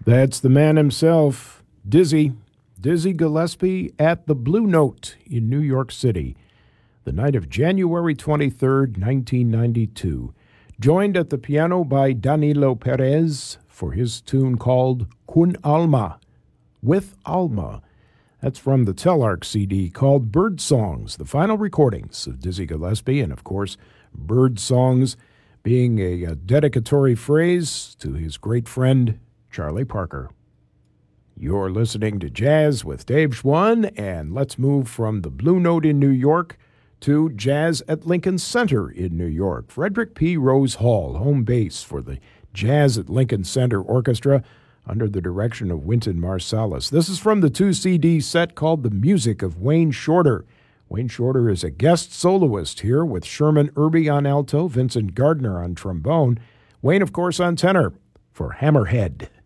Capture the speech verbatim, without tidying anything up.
That's the man himself, Dizzy, Dizzy Gillespie at the Blue Note in New York City, the night of January twenty-third, nineteen ninety-two, joined at the piano by Danilo Perez for his tune called Kun Alma, with Alma. That's from the Telarc C D called Bird Songs, the final recordings of Dizzy Gillespie, and of course, Bird Songs being a, a dedicatory phrase to his great friend, Charlie Parker. You're listening to Jazz with Dave Schwann, and let's move from the Blue Note in New York to Jazz at Lincoln Center in New York. Frederick P. Rose Hall, home base for the Jazz at Lincoln Center Orchestra under the direction of Wynton Marsalis. This is from the two C D set called The Music of Wayne Shorter. Wayne Shorter is a guest soloist here with Sherman Irby on alto, Vincent Gardner on trombone, Wayne, of course, on tenor for Hammerhead.